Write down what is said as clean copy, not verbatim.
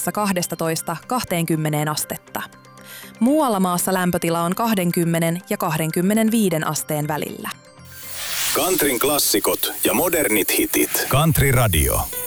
Pohjoisessa 12–20 astetta. Muualla maassa lämpötila on 20 ja 25 asteen välillä. Countryn klassikot ja modernit hitit. Country Radio.